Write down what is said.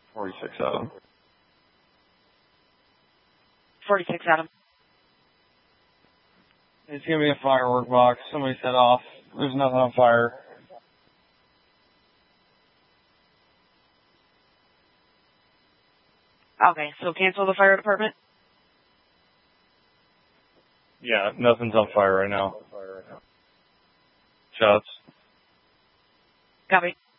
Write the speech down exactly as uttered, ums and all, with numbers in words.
forty-six Adam. forty-six Adam. It's gonna be a firework box. Somebody set off. There's nothing on fire. Okay, so cancel the fire department? Yeah, nothing's on fire right now. Shots. Copy.